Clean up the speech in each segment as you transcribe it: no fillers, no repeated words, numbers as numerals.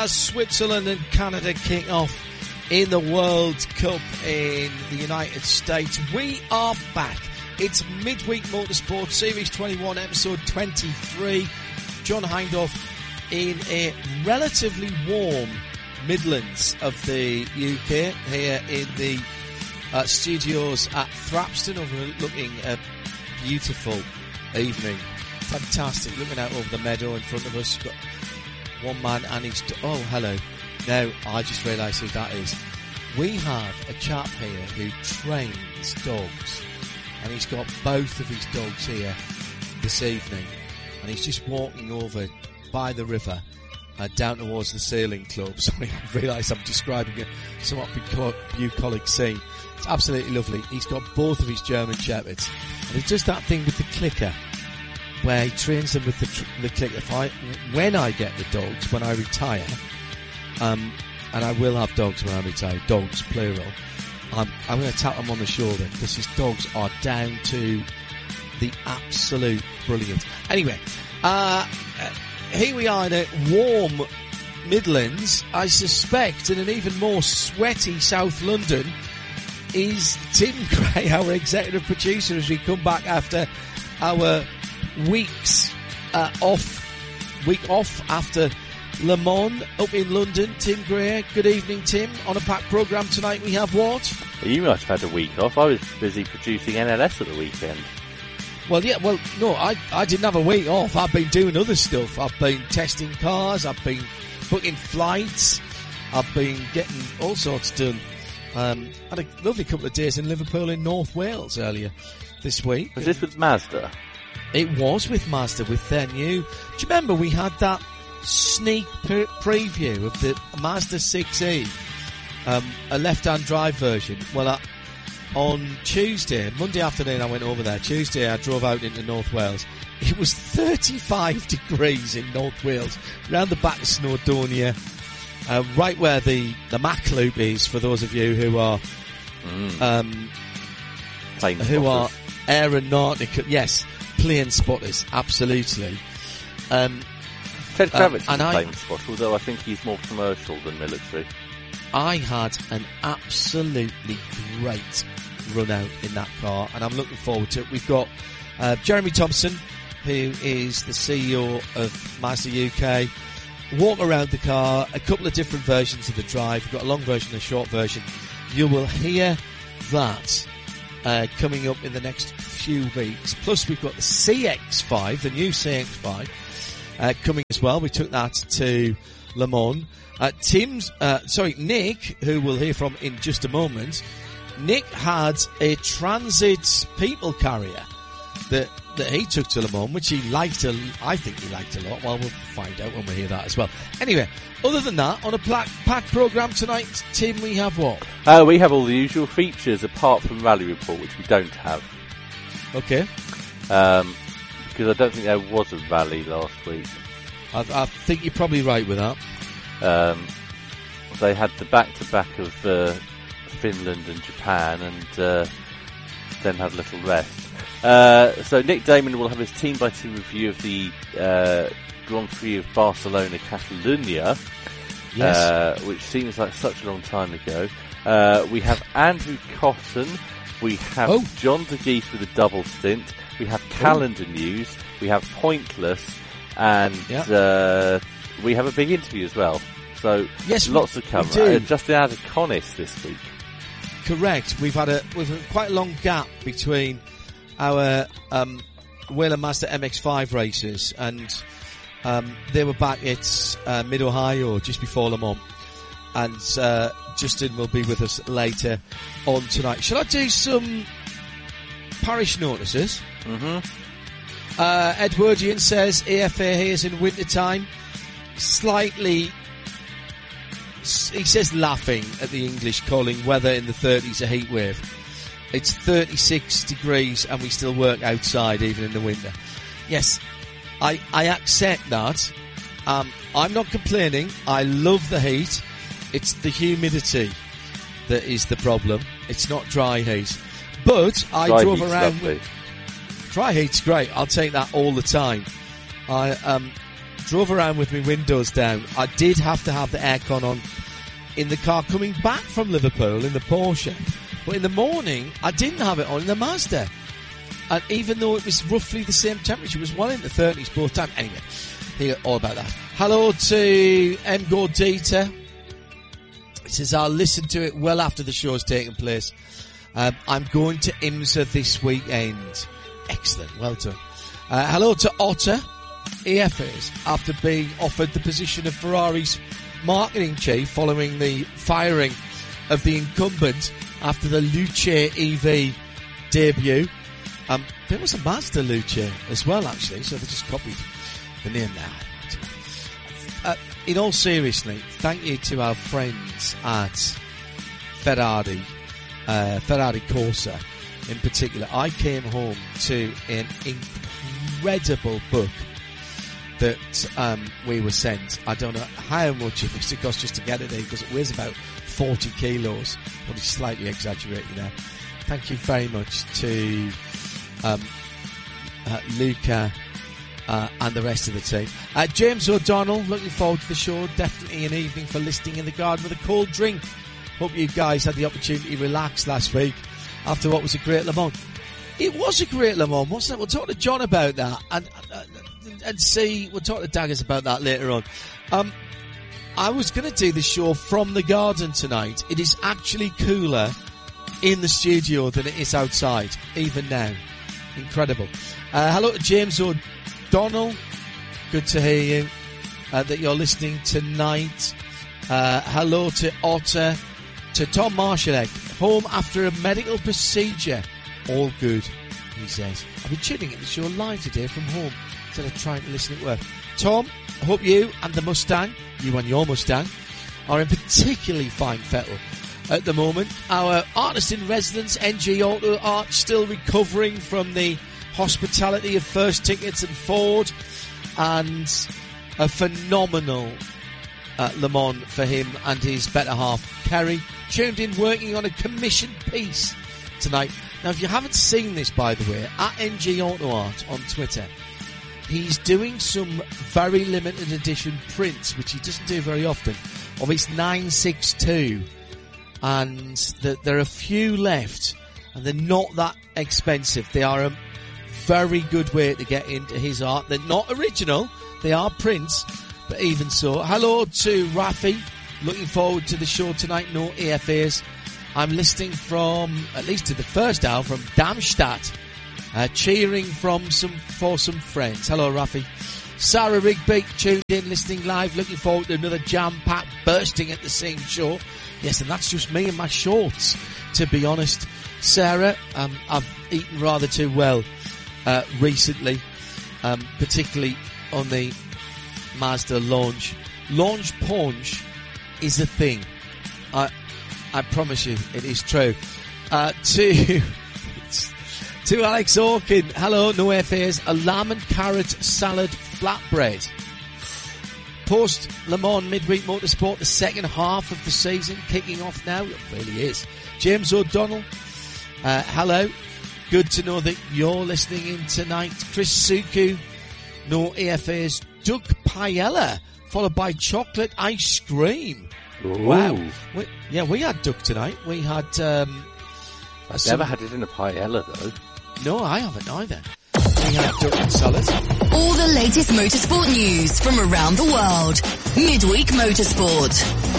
as Switzerland and Canada kick off in the World Cup in the United States. We are back. It's Midweek Motorsport Series 21, episode 23. John Hindhaugh in a relatively warm Midlands of the UK, here in the studios at Thrapston, overlooking a beautiful evening. Fantastic, looking out over the meadow in front of us. Got one man and he's... Oh, hello. Now, I just realised who that is. We have a chap here who trains dogs, and he's got both of his dogs here this evening, and he's just walking over by the river down towards the sailing club. So I realise I'm describing a somewhat bucolic scene. It's absolutely lovely. He's got both of his German Shepherds, and he does that thing with the clicker, where he trains them with the clicker. When I get the dogs, when I retire, and I will have dogs when I retire, dogs, plural, I'm going to tap them on the shoulder, because his dogs are down to the absolute brilliant. Anyway, here we are in a warm Midlands. I suspect in an even more sweaty South London is Tim Gray, our executive producer, as we come back after our week off after Le Mans up in London. Tim Gray, good evening, Tim. On a packed programme tonight, we have what? You must have had a week off. I was busy producing NLS at the weekend. No, I didn't have a week off. I've been doing other stuff. I've been testing cars, I've been booking flights, I've been getting all sorts done. Had a lovely couple of days in Liverpool in North Wales earlier this week. Was this with Mazda? It was with Mazda, with their new... Do you remember we had that sneak preview of the Mazda 6e, a left-hand drive version? Well, on Monday afternoon I went over there. Tuesday I drove out into North Wales. It was 35 degrees in North Wales, round the back of Snowdonia, right where the Mac Loop is, for those of you who are aeronautical, yes, plane spotters, absolutely. Ted Kravitz is a plane spotter, although I think he's more commercial than military. I had an absolutely great run out in that car, and I'm looking forward to it. We've got Jeremy Thompson, who is the CEO of Mazda UK, walk around the car, a couple of different versions of the drive. We've got a long version and a short version. You will hear that coming up in the next few weeks. Plus, we've got the CX-5, the new CX-5, coming as well. We took that to Le Mans. Nick, who we'll hear from in just a moment, Nick had a Transit people carrier that he took to Le Mans, which he liked. I think he liked a lot. Well, we'll find out when we hear that as well. Anyway, other than that, on a packed programme tonight, Tim, we have what? We have all the usual features, apart from Rally Report, which we don't have. Okay. Because I don't think there was a rally last week. I think you're probably right with that. They had the back-to-back of Finland and Japan, and then had a little rest. So Nick Damon will have his team-by-team review of the Grand Prix of Barcelona, Catalunya, yes. Which seems like such a long time ago. We have Andrew Cotton. We have John DeGeese with a double stint. We have calendar news. We have Pointless. And we have a big interview as well. So lots to cover. Justin Adaconis this week. Correct. We've had quite a long gap between our Whelen Mazda MX-5 races, and they were back at Mid-Ohio just before Le Mans. And Justin will be with us later on tonight. Shall I do some parish notices? Mm-hmm. Edwardian says AFA here is in winter time. Slightly, he says, laughing at the English calling weather in the 30s a heat wave. It's 36 degrees and we still work outside even in the winter. Yes, I accept that. I'm not complaining. I love the heat. It's the humidity that is the problem. It's not dry heat. But I drove around. Dry heat's great. I'll take that all the time. drove around with my windows down. I did have to have the aircon on in the car coming back from Liverpool in the Porsche. But in the morning, I didn't have it on in the Mazda. And even though it was roughly the same temperature, it was well in the 30s both times. Anyway, hear all about that. Hello to M. Gordita. It says, I'll listen to it well after the show's taken place. I'm going to IMSA this weekend. Excellent, well done. Hello to Otter, EFAs, after being offered the position of Ferrari's marketing chief following the firing of the incumbent after the Luce EV debut. There was a Mazda Luce as well, actually, so they just copied the name now. In all seriousness, thank you to our friends at Ferrari Corsa in particular. I came home to an incredible book that we were sent. I don't know how much it must have cost just to get it there, because it weighs about 40 kilos. Probably slightly exaggerated there. Thank you very much to Luca and the rest of the team. James O'Donnell, looking forward to the show. Definitely an evening for listening in the garden with a cold drink. Hope you guys had the opportunity to relax last week after what was a great Le Mans. It was a great Le Mans, wasn't it? We'll talk to John about that and see. We'll talk to Daggers about that later on. I was going to do the show from the garden tonight. It is actually cooler in the studio than it is outside, even now. Incredible. Hello to James O'Donnell. Good to hear you, that you're listening tonight. Hello to Otter. To Tom Marshalek, home after a medical procedure. All good, he says. I've been tuning in the show live today from home instead of trying to listen at work. Tom, I hope you and the Mustang, you and your Mustang, are in particularly fine fettle at the moment. Our artist in residence, NG Auto Art, still recovering from the hospitality of First Tickets and Ford, and a phenomenal Le Mans for him and his better half, Kerry, tuned in working on a commissioned piece tonight. Now, if you haven't seen this, by the way, at NG Auto Art on Twitter, he's doing some very limited edition prints, which he doesn't do very often, of his 962. And there are a few left, and they're not that expensive. They are a very good way to get into his art. They're not original, they are prints, but even so. Hello to Rafi, looking forward to the show tonight. No AFAs. I'm listening from, at least to the first hour, from Darmstadt, cheering for some friends. Hello, Rafi. Sarah Rigby, tuned in, listening live, looking forward to another jam-packed bursting at the same show. Yes, and that's just me and my shorts, to be honest. Sarah, I've eaten rather too well recently, particularly on the Mazda launch. Launch punch is a thing. I promise you, it is true. To Alex Hawkin, hello, no FAs, a lamb and carrot salad flatbread. Post Le Mans Midweek Motorsport, the second half of the season kicking off now. It really is. James O'Donnell, hello. Good to know that you're listening in tonight. Chris Suku, no AFAs. Doug Paella, followed by chocolate ice cream. Ooh. Wow. We had duck tonight. We had... I've never had it in a paella, though. No, I haven't either. We had duck and salad. All the latest motorsport news from around the world. Midweek Motorsport.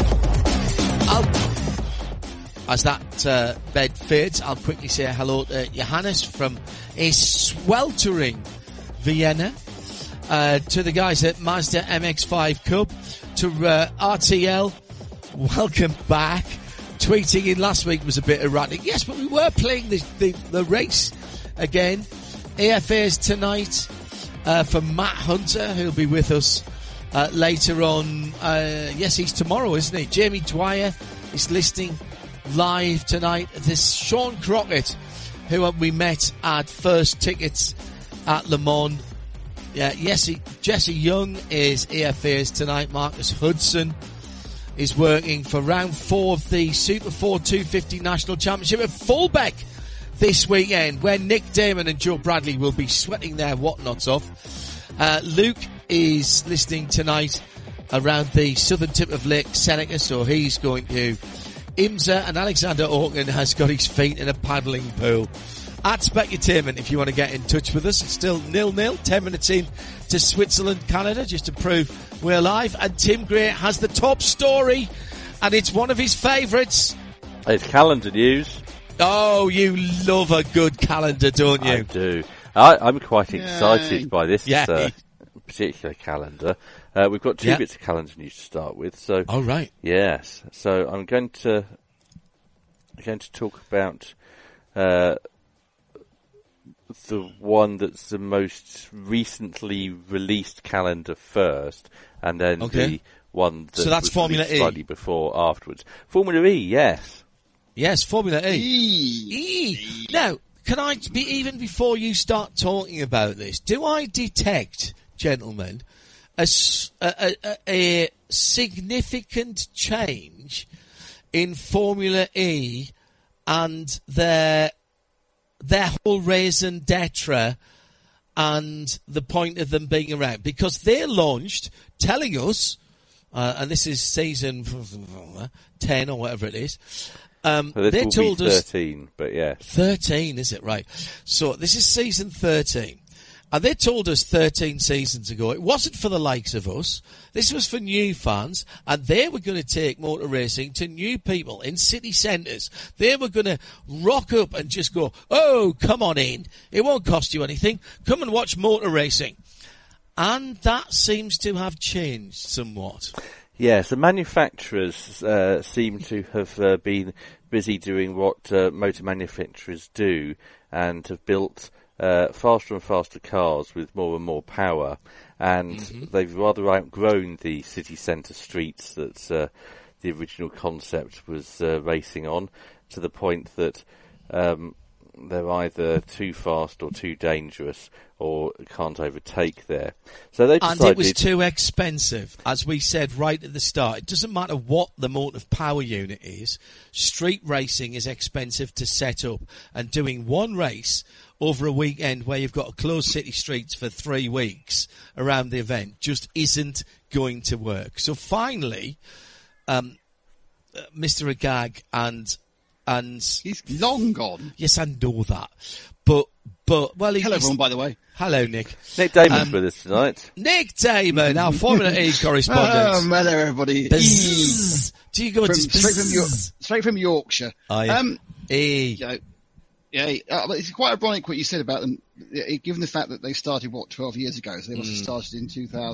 As that bed fades, I'll quickly say hello to Johannes from a sweltering Vienna. To the guys at Mazda MX-5 Cup. To RTL, welcome back. Tweeting in last week was a bit erratic. Yes, but we were playing the race again. AFAs tonight for Matt Hunter, who'll be with us later on. Yes, he's tomorrow, isn't he? Jamie Dwyer is listening live tonight. There's Sean Crockett, who we met at First Tickets at Le Mans. Yeah, Jesse Young is AFAs tonight. Marcus Hudson is working for round 4 of the Super 4 250 National Championship at Fulbeck this weekend, where Nick Damon and Joe Bradley will be sweating their whatnots off. Luke is listening tonight around the southern tip of Lake Seneca, so he's going to IMSA, and Alexander Orkin has got his feet in a paddling pool. At Specutainment, if you want to get in touch with us, it's still 0-0, 10 minutes in to Switzerland, Canada, just to prove we're live. And Tim Gray has the top story, and it's one of his favourites. It's calendar news. Oh, you love a good calendar, don't you? I do. I'm quite excited by this particular calendar. We've got two bits of calendar news to start with. So, oh, right. Yes. So I'm going to talk about the one that's the most recently released calendar first, and then the one that so that's was Formula E. Slightly before afterwards. Formula E, yes. Yes, Formula E. Now, can I even before you start talking about this, do I detect, gentlemen, a significant change in Formula E and their whole raison d'etre and the point of them being around? Because they launched telling us, and this is season 10 or whatever it is, so this they will told be 13, us, but yeah. 13, is it? Right. So this is season 13. And they told us 13 seasons ago it wasn't for the likes of us. This was for new fans, and they were going to take motor racing to new people in city centres. They were going to rock up and just go, oh, come on in. It won't cost you anything. Come and watch motor racing. And that seems to have changed somewhat. Yes, the manufacturers seem to have been busy doing what motor manufacturers do, and have built faster and faster cars with more and more power, and they've rather outgrown the city centre streets that the original concept was racing on, to the point that they're either too fast or too dangerous or can't overtake there. So they decided... And it was too expensive. As we said right at the start, it doesn't matter what the motive power unit is, street racing is expensive to set up, and doing one race over a weekend where you've got to close city streets for 3 weeks around the event just isn't going to work. So finally, Mr. Agag and he's long gone. Yes, I know that. But well, hello everyone, by the way. Hello, Nick. Nick Damon's with us tonight. Nick Damon, our Formula E correspondent. Hello, everybody. Do you go straight from Yorkshire? It's quite ironic what you said about them, given the fact that they started 12 years ago. So they must have started in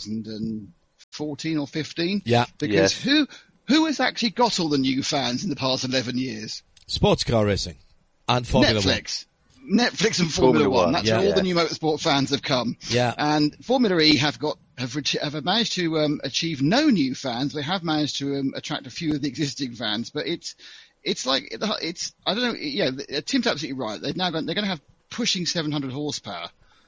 2014 or 15. Yeah. Because who has actually got all the new fans in the past 11 years? Sports car racing and Formula Netflix. Netflix and Formula One. That's where all the new motorsport fans have come. Yeah. And Formula E have managed to achieve no new fans. They have managed to attract a few of the existing fans, but it's I don't know. Yeah, Tim's absolutely right. They're going to have pushing 700 horsepower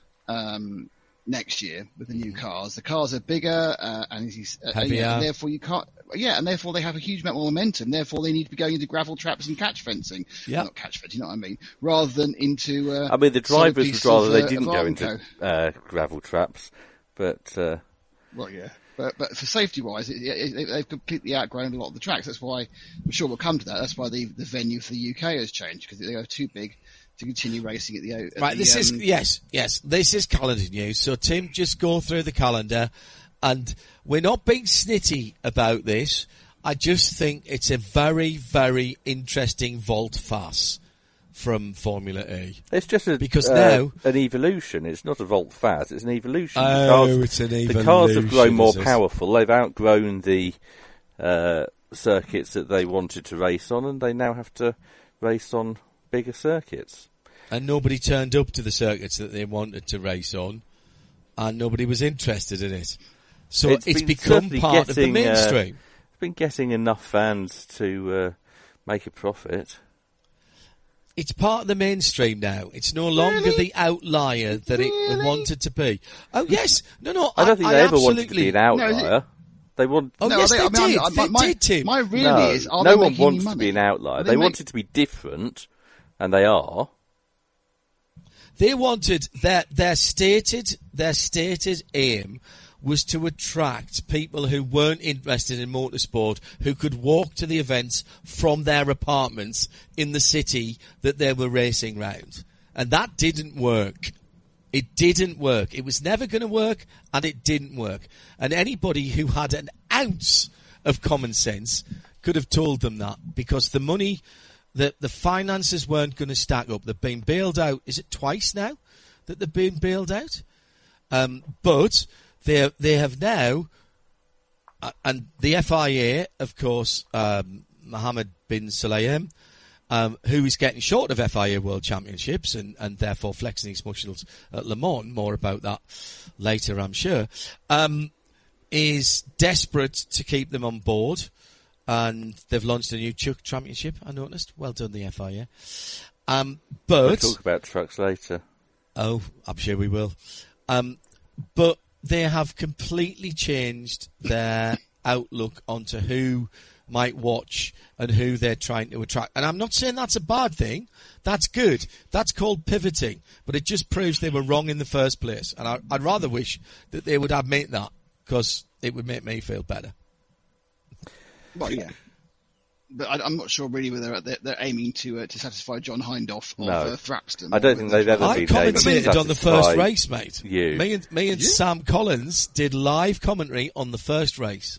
next year with the new cars. The cars are bigger and heavier, and therefore you can't. Yeah, and therefore they have a huge amount of momentum. Therefore they need to be going into gravel traps and catch fencing. Yeah, not catch fencing, you know what I mean? Rather than into. I mean, the drivers would rather they didn't go into gravel traps, but. Well, yeah. But for safety-wise, they've completely outgrown a lot of the tracks. That's why, I'm sure we'll come to that, that's why the venue for the UK has changed, because they are too big to continue racing at the... Right, this is calendar news. So, Tim, just go through the calendar, and we're not being snitty about this. I just think it's a very, very interesting volte-face from Formula E. It's just an evolution. It's not a volte-face, it's an evolution. It's an evolution. The cars have grown more powerful. They've outgrown the circuits that they wanted to race on, and they now have to race on bigger circuits. And nobody turned up to the circuits that they wanted to race on, and nobody was interested in it. So it's become part of the mainstream. It's been getting enough fans to make a profit. It's part of the mainstream now. It's no longer the outlier that it wanted to be. Oh, yes. No. I don't think they ever wanted to be an outlier. They want. Oh, yes, they did. They did, Tim. My really is, are no they one wants money? To be an outlier. They wanted to be different, and they are. They wanted their stated aim was to attract people who weren't interested in motorsport, who could walk to the events from their apartments in the city that they were racing round. And that didn't work. It didn't work. It was never going to work, and it didn't work. And anybody who had an ounce of common sense could have told them that, because the money, the finances weren't going to stack up. They've been bailed out. Is it twice now that they've been bailed out? But they have now, and the FIA, of course, Mohammed bin Sulayem, who is getting short of FIA World Championships and therefore flexing his muscles at Le Mans, more about that later, I'm sure, is desperate to keep them on board. And they've launched a new Chuck Championship, I noticed. Well done, the FIA. But we'll talk about trucks later. Oh, I'm sure we will. But they have completely changed their outlook onto who might watch and who they're trying to attract. And I'm not saying that's a bad thing. That's good. That's called pivoting. But it just proves they were wrong in the first place. And I'd rather wish that they would admit that, because it would make me feel better. Well, yeah. But I'm not sure really whether they're aiming to satisfy John Hindhaugh of Thrapston. I don't think they've ever been. I commentated on the first race, mate. You. Me and Sam Collins did live commentary on the first race.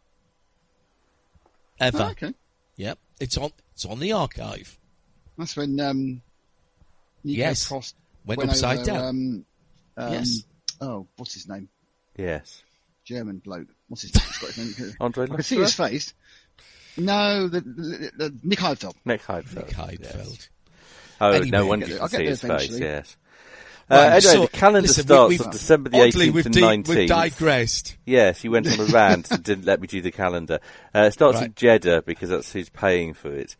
Ever. Oh, okay. Yep. It's on the archive. That's when Nico Prost went upside down. Yes. Oh, what's his name? Yes. German bloke. What's his name? Scottish name. Andre I can see his face. No, the Nick Heidfeld. Nick Heidfeld. Yes. Oh, anyway, no wonder you can see his face, yes. Right, anyway, the calendar starts on December the 18th and 19th. We've digressed. Yes, you went on a rant and didn't let me do the calendar. It starts in Jeddah, because that's who's paying for it.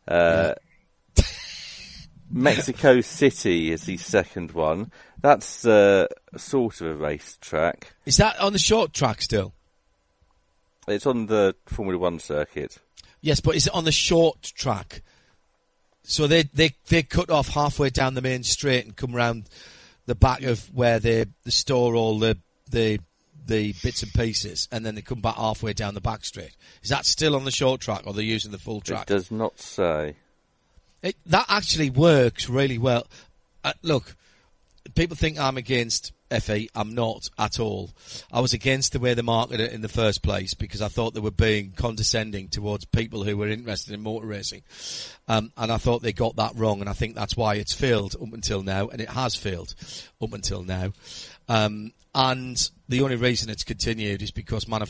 Mexico City is the second one. That's sort of a racetrack. Is that on the short track still? It's on the Formula One circuit. Yes, but is it on the short track? So they cut off halfway down the main straight and come round the back of where they store all the bits and pieces, and then they come back halfway down the back straight. Is that still on the short track, or they're using the full track? It does not say. That actually works really well. Look, people think I'm against FE. I'm not at all. I was against the way they marketed it in the first place, because I thought they were being condescending towards people who were interested in motor racing. And I thought they got that wrong, and I think that's why it's failed up until now, and it has failed up until now. And the only reason it's continued is because